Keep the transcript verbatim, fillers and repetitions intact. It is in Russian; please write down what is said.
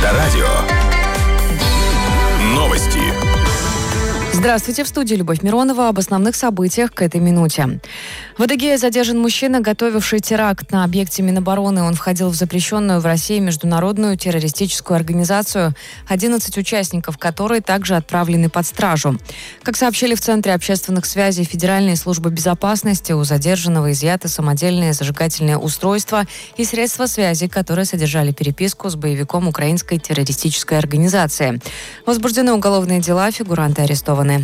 Авторадио. Новости. Здравствуйте, в студии Любовь Миронова. Об основных событиях к этой минуте. В Адыгее задержан мужчина, готовивший теракт на объекте Минобороны. Он входил в запрещенную в России международную террористическую организацию, одиннадцать участников которой также отправлены под стражу. Как сообщили в Центре общественных связей Федеральной службы безопасности, у задержанного изъяты самодельные зажигательные устройства и средства связи, которые содержали переписку с боевиком украинской террористической организации. Возбуждены уголовные дела, фигуранты арестованы.